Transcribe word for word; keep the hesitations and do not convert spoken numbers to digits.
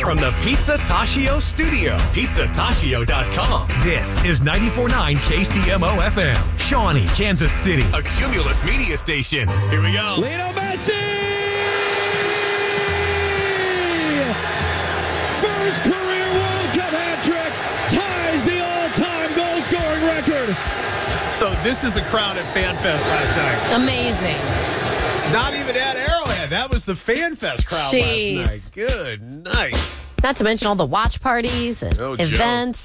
from the Pizza Tashio studio. pizza tashio dot com. This is ninety-four point nine K C M O F M. Shawnee, Kansas City. A Cumulus media station. Here we go. Lionel Messi! First career World Cup hat trick. Ties the all-time goal-scoring record. So this is the crowd at FanFest last night. Amazing. Not even at Arrowhead. That was the FanFest crowd Jeez. last night. Good night. Not to mention all the watch parties and No joke. events.